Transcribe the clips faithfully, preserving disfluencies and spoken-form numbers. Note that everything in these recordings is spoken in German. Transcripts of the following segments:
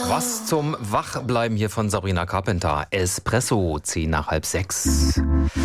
Was zum Wachbleiben hier von Sabrina Carpenter. Espresso, zehn nach halb sechs.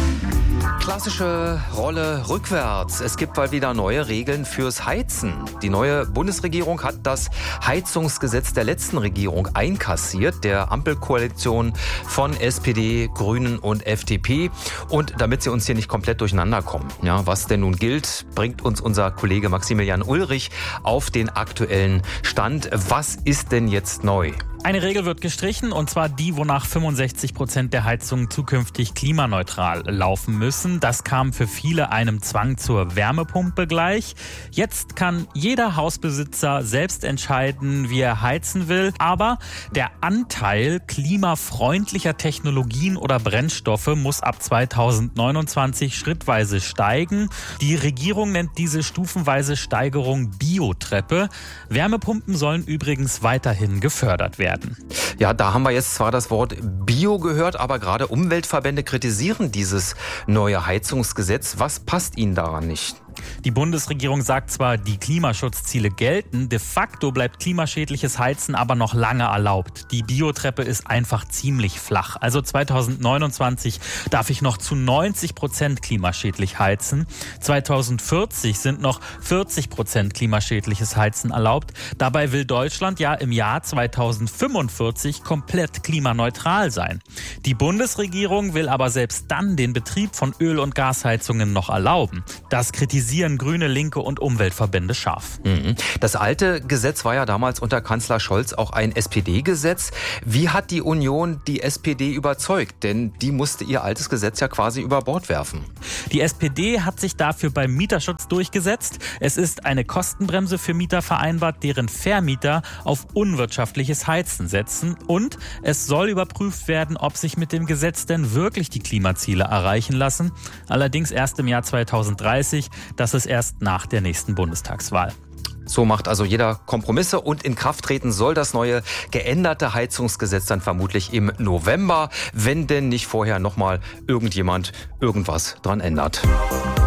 Klassische Rolle rückwärts. Es gibt bald wieder neue Regeln fürs Heizen. Die neue Bundesregierung hat das Heizungsgesetz der letzten Regierung einkassiert, der Ampelkoalition von S P D, Grünen und F D P. Und damit sie uns hier nicht komplett durcheinander kommen, ja, was denn nun gilt, bringt uns unser Kollege Maximilian Ulrich auf den aktuellen Stand. Was ist denn jetzt neu? Eine Regel wird gestrichen, und zwar die, wonach fünfundsechzig Prozent der Heizungen zukünftig klimaneutral laufen müssen. Das kam für viele einem Zwang zur Wärmepumpe gleich. Jetzt kann jeder Hausbesitzer selbst entscheiden, wie er heizen will. Aber der Anteil klimafreundlicher Technologien oder Brennstoffe muss ab zweitausendneunundzwanzig schrittweise steigen. Die Regierung nennt diese stufenweise Steigerung Biotreppe. Wärmepumpen sollen übrigens weiterhin gefördert werden. Ja, da haben wir jetzt zwar das Wort Bio gehört, aber gerade Umweltverbände kritisieren dieses neue Heizungsgesetz. Was passt Ihnen daran nicht? Die Bundesregierung sagt zwar, die Klimaschutzziele gelten, de facto bleibt klimaschädliches Heizen aber noch lange erlaubt. Die Biotreppe ist einfach ziemlich flach. Also zweitausendneunundzwanzig darf ich noch zu neunzig Prozent klimaschädlich heizen. zweitausendvierzig sind noch vierzig Prozent klimaschädliches Heizen erlaubt. Dabei will Deutschland ja im Jahr zweitausendfünfundvierzig komplett klimaneutral sein. Die Bundesregierung will aber selbst dann den Betrieb von Öl- und Gasheizungen noch erlauben. Das kritisiert Grüne, Linke und Umweltverbände scharf. Das alte Gesetz war ja damals unter Kanzler Scholz auch ein S P D-Gesetz. Wie hat die Union die S P D überzeugt? Denn die musste ihr altes Gesetz ja quasi über Bord werfen. Die S P D hat sich dafür beim Mieterschutz durchgesetzt. Es ist eine Kostenbremse für Mieter vereinbart, deren Vermieter auf unwirtschaftliches Heizen setzen. Und es soll überprüft werden, ob sich mit dem Gesetz denn wirklich die Klimaziele erreichen lassen. Allerdings erst im Jahr zweitausenddreißig. Das ist erst nach der nächsten Bundestagswahl. So macht also jeder Kompromisse, und in Kraft treten soll das neue geänderte Heizungsgesetz dann vermutlich im November, wenn denn nicht vorher nochmal irgendjemand irgendwas dran ändert.